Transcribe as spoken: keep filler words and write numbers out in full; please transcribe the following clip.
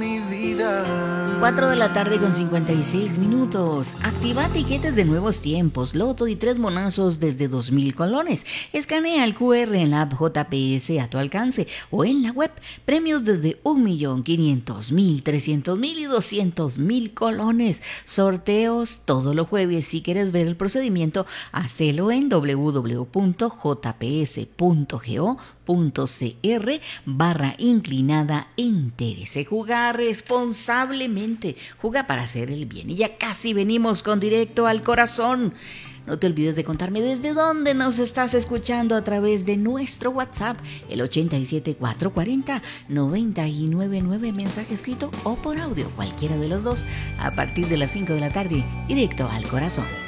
mi vida. cuatro de la tarde con cincuenta y seis minutos. Activa tiquetes de nuevos tiempos, loto y tres bonazos desde dos mil colones. Escanea el cu erre en la app J P S a tu alcance o en la web. Premios desde un millón quinientos mil, trescientos mil y doscientos mil colones. Sorteos todos los jueves. Si quieres ver el procedimiento, hacelo en doble u doble u doble u punto j p s punto go punto c r barra inclinada entérese. Jugar responsablemente, juega para hacer el bien. Y ya casi venimos con Directo al Corazón. No te olvides de contarme desde dónde nos estás escuchando a través de nuestro WhatsApp, el ochenta y siete, cuatrocientos cuarenta, noventa y nueve nueve, mensaje escrito o por audio, cualquiera de los dos, a partir de las cinco de la tarde, Directo al Corazón.